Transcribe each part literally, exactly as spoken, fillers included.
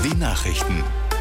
Die Nachrichten.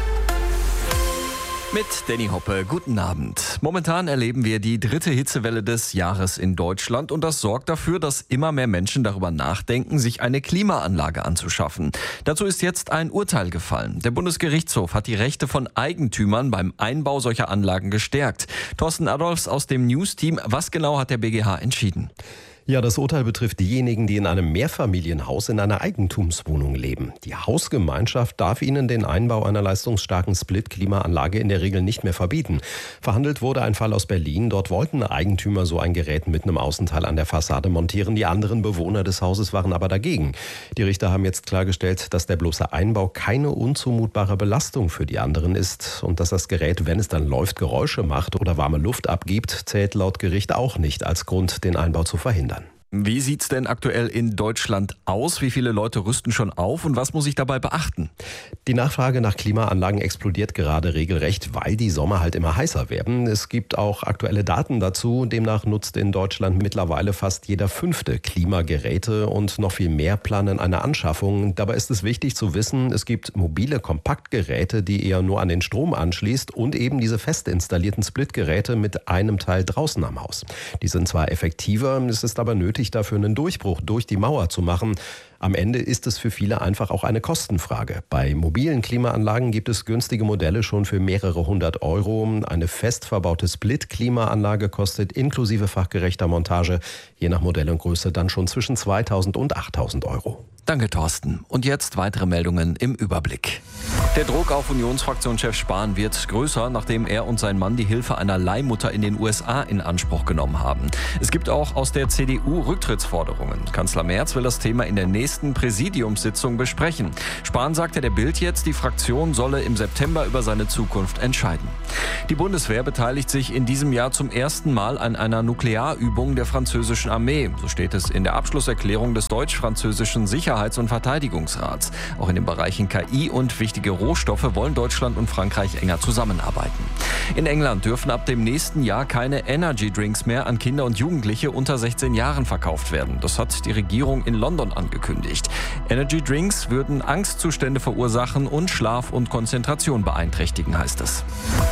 Mit Danny Hoppe, guten Abend. Momentan erleben wir die dritte Hitzewelle des Jahres in Deutschland und das sorgt dafür, dass immer mehr Menschen darüber nachdenken, sich eine Klimaanlage anzuschaffen. Dazu ist jetzt ein Urteil gefallen. Der Bundesgerichtshof hat die Rechte von Eigentümern beim Einbau solcher Anlagen gestärkt. Thorsten Adolfs aus dem News-Team, was genau hat der B G H entschieden? Ja, das Urteil betrifft diejenigen, die in einem Mehrfamilienhaus in einer Eigentumswohnung leben. Die Hausgemeinschaft darf ihnen den Einbau einer leistungsstarken Split-Klimaanlage in der Regel nicht mehr verbieten. Verhandelt wurde ein Fall aus Berlin. Dort wollten Eigentümer so ein Gerät mit einem Außenteil an der Fassade montieren. Die anderen Bewohner des Hauses waren aber dagegen. Die Richter haben jetzt klargestellt, dass der bloße Einbau keine unzumutbare Belastung für die anderen ist und dass das Gerät, wenn es dann läuft, Geräusche macht oder warme Luft abgibt, zählt laut Gericht auch nicht als Grund, den Einbau zu verhindern. Wie sieht's denn aktuell in Deutschland aus? Wie viele Leute rüsten schon auf und was muss ich dabei beachten? Die Nachfrage nach Klimaanlagen explodiert gerade regelrecht, weil die Sommer halt immer heißer werden. Es gibt auch aktuelle Daten dazu. Demnach nutzt in Deutschland mittlerweile fast jeder fünfte Klimageräte und noch viel mehr planen eine Anschaffung. Dabei ist es wichtig zu wissen, es gibt mobile Kompaktgeräte, die eher nur an den Strom anschließt und eben diese fest installierten Splitgeräte mit einem Teil draußen am Haus. Die sind zwar effektiver, es ist aber nötig, dafür einen Durchbruch durch die Mauer zu machen. Am Ende ist es für viele einfach auch eine Kostenfrage. Bei mobilen Klimaanlagen gibt es günstige Modelle schon für mehrere hundert Euro. Eine fest verbaute Split-Klimaanlage kostet inklusive fachgerechter Montage je nach Modell und Größe dann schon zwischen zweitausend und achttausend Euro. Danke, Thorsten. Und jetzt weitere Meldungen im Überblick. Der Druck auf Unionsfraktionschef Spahn wird größer, nachdem er und sein Mann die Hilfe einer Leihmutter in den U S A in Anspruch genommen haben. Es gibt auch aus der C D U Rücktrittsforderungen. Kanzler Merz will das Thema in der nächsten Präsidiumssitzung besprechen. Spahn sagte der Bild jetzt, die Fraktion solle im September über seine Zukunft entscheiden. Die Bundeswehr beteiligt sich in diesem Jahr zum ersten Mal an einer Nuklearübung der französischen Armee. So steht es in der Abschlusserklärung des deutsch-französischen Sicherheits- und Verteidigungsrats. Auch in den Bereichen K I und wichtige Rohstoffe wollen Deutschland und Frankreich enger zusammenarbeiten. In England dürfen ab dem nächsten Jahr keine Energy Drinks mehr an Kinder und Jugendliche unter sechzehn Jahren verkauft werden. Das hat die Regierung in London angekündigt. Energy Drinks würden Angstzustände verursachen und Schlaf und Konzentration beeinträchtigen, heißt es.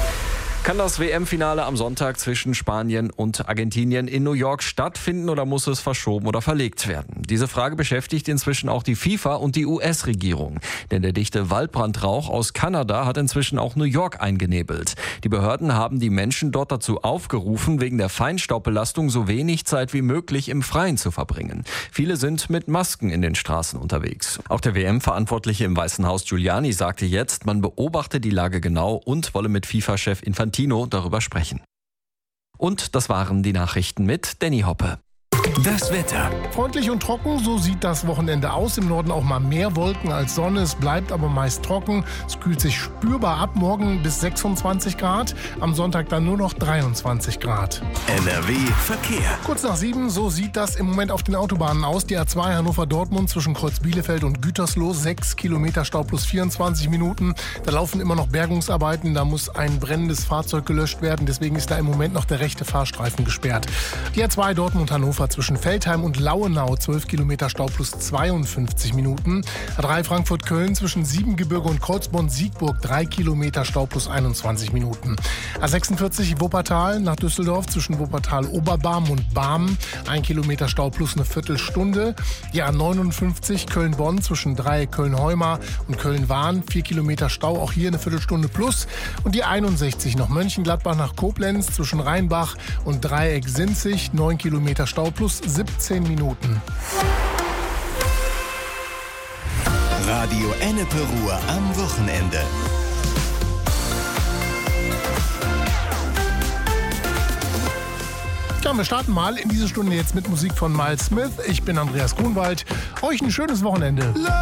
Kann das W M-Finale am Sonntag zwischen Spanien und Argentinien in New York stattfinden oder muss es verschoben oder verlegt werden? Diese Frage beschäftigt inzwischen auch die FIFA und die U S-Regierung. Denn der dichte Waldbrandrauch aus Kanada hat inzwischen auch New York eingenebelt. Die Behörden haben die Menschen dort dazu aufgerufen, wegen der Feinstaubbelastung so wenig Zeit wie möglich im Freien zu verbringen. Viele sind mit Masken in den Straßen unterwegs. Auch der W M-Verantwortliche im Weißen Haus Giuliani sagte jetzt, man beobachte die Lage genau und wolle mit FIFA-Chef Infantino darüber sprechen. Und das waren die Nachrichten mit Danny Hoppe. Das Wetter. Freundlich und trocken, so sieht das Wochenende aus. Im Norden auch mal mehr Wolken als Sonne. Es bleibt aber meist trocken. Es kühlt sich spürbar ab. Morgen bis sechsundzwanzig Grad. Am Sonntag dann nur noch dreiundzwanzig Grad. N R W Verkehr. Kurz nach sieben, so sieht das im Moment auf den Autobahnen aus. Die A zwei Hannover-Dortmund zwischen Kreuz Bielefeld und Gütersloh. sechs Kilometer Stau plus vierundzwanzig Minuten. Da laufen immer noch Bergungsarbeiten. Da muss ein brennendes Fahrzeug gelöscht werden. Deswegen ist da im Moment noch der rechte Fahrstreifen gesperrt. Die A zwei Dortmund-Hannover zwischen Veltheim und Lauenau, zwölf Kilometer Stau plus zweiundfünfzig Minuten. A drei Frankfurt-Köln zwischen Siebengebirge und Kreuzborn-Siegburg, drei Kilometer Stau plus einundzwanzig Minuten. A sechsundvierzig Wuppertal nach Düsseldorf zwischen Wuppertal-Oberbarm und Barmen, ein Kilometer Stau plus eine Viertelstunde. Die A neunundfünfzig Köln-Bonn zwischen Dreieck Köln-Heumar und Köln-Wahn, vier Kilometer Stau, auch hier eine Viertelstunde plus. Und die einundsechzig noch Mönchengladbach nach Koblenz zwischen Rheinbach und Dreieck Sinzig, neun Kilometer Stau plus siebzehn Minuten. Radio Ennepe Ruhr am Wochenende. Ja, wir starten mal in diese Stunde jetzt mit Musik von Miles Smith. Ich bin Andreas Grunwald. Euch ein schönes Wochenende.